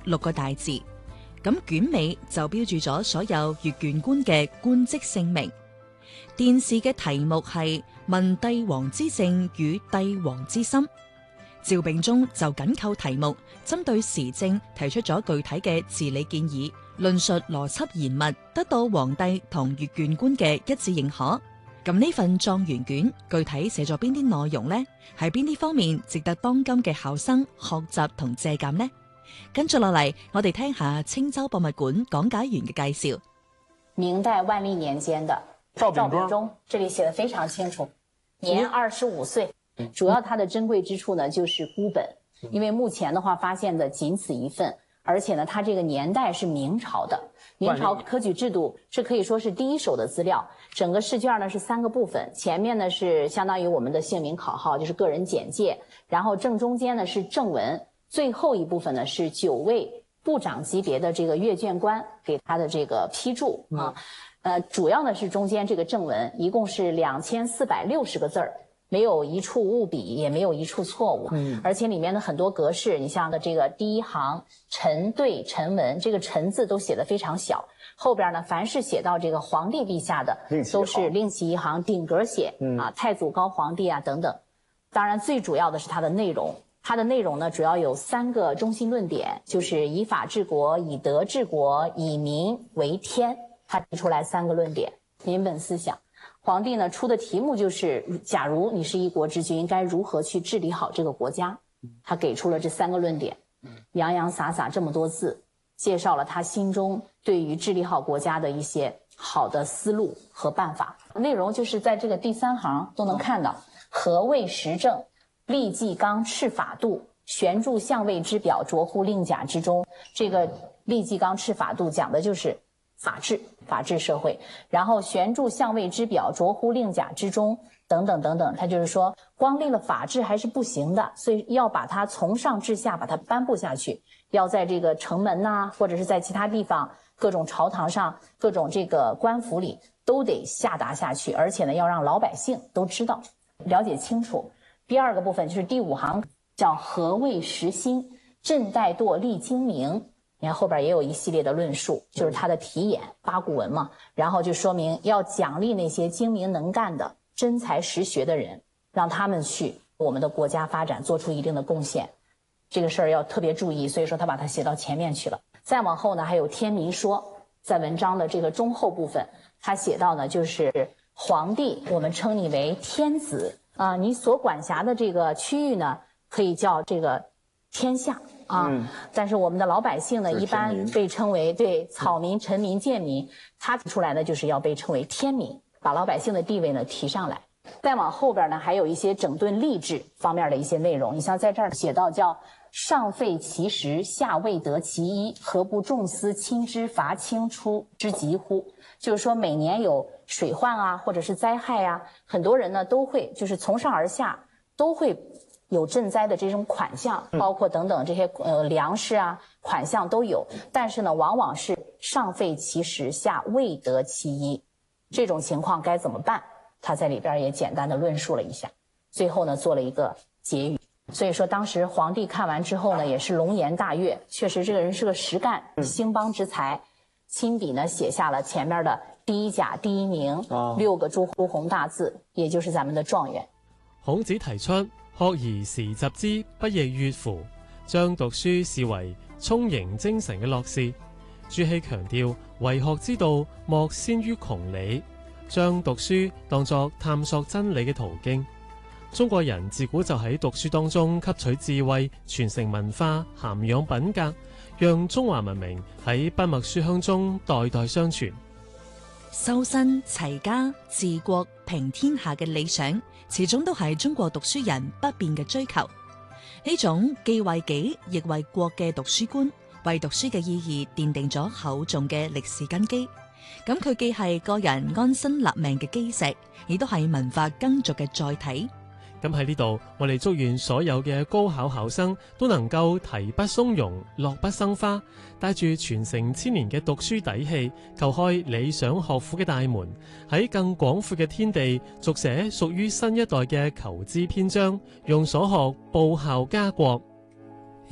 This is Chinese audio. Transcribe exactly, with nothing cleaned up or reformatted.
六個大字。咁卷尾就標注咗所有閱卷官嘅官職姓名。殿試嘅題目係問帝王之政與帝王之心。趙秉忠就緊扣題目，針對時政提出咗具體嘅治理建議，論述邏輯嚴密，得到皇帝同閱卷官嘅一致認可。咁呢份狀元卷具體寫咗邊啲內容呢？係邊啲方面值得當今嘅考生學習同借鑒呢？跟住落嚟，我哋聽下青州博物館講解員嘅介紹。 明代萬曆年間的趙秉忠，這裡寫得非常清楚，年二十五歲。主要它的珍貴之處呢，就是孤本，因為目前的話發現的僅此一份，而且呢，它這個年代是明朝的，明朝科舉制度，這可以說是第一手的資料。整個試卷呢是三個部分，前面呢是相當於我們的姓名考號，就是個人簡介，然後正中間呢是正文，最後一部分呢是九位部長級別的這個閱卷官給他的這個批注啊，呃，主要呢是中間這個正文，一共是兩千四百六十個字兒。沒有一處誤筆，也沒有一處錯誤，嗯，而且裡面的很多格式，你像的這個第一行臣對臣文，這個臣字都寫得非常小，後邊呢，凡是寫到這個皇帝陛下的，都是另起一行頂格寫，嗯，啊，太祖高皇帝啊等等。當然，最主要的是它的內容，它的內容呢，主要有三個中心論點，就是以法治國，以德治國，以民為天，它提出來三個論點，民本思想。皇帝呢出的題目就是，假如你是一國之君，應該如何去治理好這個國家？他給出了這三個論點，洋洋灑灑這麼多字，介紹了他心中對於治理好國家的一些好的思路和辦法。內容就是在這個第三行都能看到，何謂時政？立紀綱，敕法度，懸著相位之表，着乎令甲之中。這個立紀綱，敕法度講的就是法治，法治社會，然後懸著相位之表，着乎令甲之中，等等等等。他就是說，光立了法治還是不行的，所以要把它從上至下把它頒布下去，要在這個城門吶，或者是在其他地方，各種朝堂上，各種這個官府裡都得下達下去，而且呢，要讓老百姓都知道，了解清楚。第二個部分就是第五行，叫何謂時興？朕怠惰立精明。你看後邊也有一系列的論述，就是他的題眼八股文嘛，然後就說明要獎勵那些精明能幹的真才實學的人，讓他們去我們的國家發展做出一定的貢獻，這個事兒要特別注意，所以說他把它寫到前面去了。再往後呢，還有天民說，在文章的這個中後部分，他寫到呢，就是皇帝，我們稱你為天子啊、呃，你所管轄的這個區域呢，可以叫這個天下。啊、嗯，但是我們的老百姓呢，一般被稱為對草民、臣民、賤民，他提出來呢，就是要被稱為天民，把老百姓的地位呢提上來。再往後邊呢，還有一些整頓吏治方面的一些內容。你像在這兒寫到叫上廢其實，下未得其一，何不重思親之，伐清出之急乎？就是說每年有水患啊，或者是災害啊，很多人呢都會就是從上而下都會有賑災的這種款項，包括等等這些呃糧食啊款項都有，但是呢，往往是上廢其實，下未得其一，這種情況該怎麼辦？他在裡邊也簡單的論述了一下，最後呢做了一個結語。所以說當時皇帝看完之後呢，也是龍顏大悅，確實這個人是個實幹興邦之才，親筆呢寫下了前面的第一甲第一名六個朱紅大字，也就是咱們的狀元。 孔子提出學而時習之，不亦說乎？將讀書視為充盈精神嘅樂事。朱熹強調，為學之道莫先於窮理，將讀書當作探索真理嘅途徑。中國人自古就喺讀書當中吸取智慧，傳承文化，涵養品格，讓中華文明喺筆墨書香中代代相傳。 修身齊家治國平天下嘅理想，始終都係中國讀書人不變嘅追求。呢種既為己亦為國嘅讀書觀，為讀書嘅意義奠定咗厚重嘅歷史根基。咁佢既係個人安身立命嘅基石，亦都係文化耕耘嘅載體。 咁喺呢度，我哋祝願所有嘅高考考生都能夠提筆松茸，落筆生花，帶住傳承千年嘅讀書底氣，叩開理想學府嘅大門，喺更廣闊嘅天地，續寫屬於新一代嘅求知篇章，用所學報效家國。